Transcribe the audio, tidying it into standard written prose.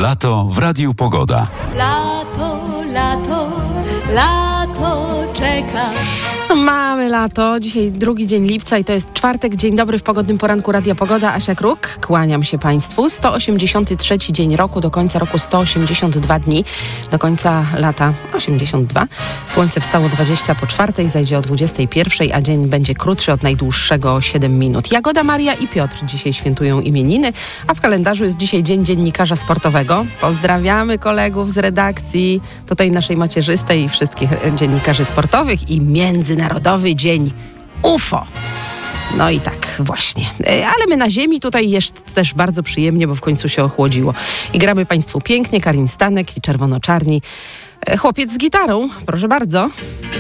Lato w Radiu Pogoda. Lato, lato, lato czeka. Mamy lato, dzisiaj 2 dzień lipca i to jest czwartek. Dzień dobry w pogodnym poranku Radia Pogoda. Asia Kruk, kłaniam się Państwu. 183 dzień roku, do końca roku 182 dni, do końca lata 82. Słońce wstało 20 po 4, zajdzie o 21, a dzień będzie krótszy od najdłuższego o 7 minut. Jagoda, Maria i Piotr dzisiaj świętują imieniny, a w kalendarzu jest dzisiaj Dzień Dziennikarza Sportowego. Pozdrawiamy kolegów z redakcji, tutaj naszej macierzystej i wszystkich dziennikarzy sportowych i Międzynarodowy Dzień UFO. No i tak właśnie. Ale my na ziemi tutaj jest też bardzo przyjemnie, bo w końcu się ochłodziło. I gramy Państwu pięknie, Karin Stanek i Czerwono-Czarni. Chłopiec z gitarą, proszę bardzo.